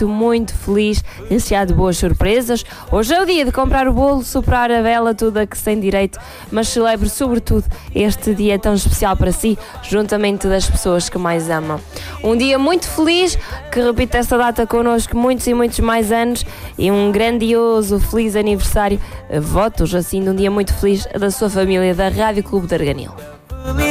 muito, muito feliz, recheado de boas surpresas. Hoje é o dia de comprar o bolo, soprar a vela, tudo a que se tem direito, mas celebre sobretudo este dia tão especial para si, juntamente das pessoas que mais amam. Um dia muito feliz, que repita esta data connosco muitos e muitos mais anos, e um grandioso, feliz aniversário. Votos assim de um dia muito feliz da sua família da Rádio Clube de Arganil.